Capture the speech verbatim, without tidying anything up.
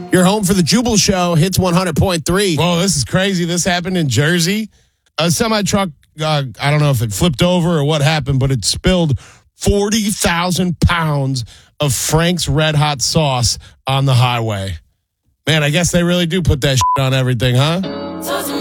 You're home for the Jubal Show. Hits one hundred point three. Whoa, this is crazy. This happened in Jersey. A semi-truck, uh, I don't know if it flipped over or what happened, but it spilled forty thousand pounds of Frank's Red Hot sauce on the highway. Man, I guess they really do put that shit on everything, huh?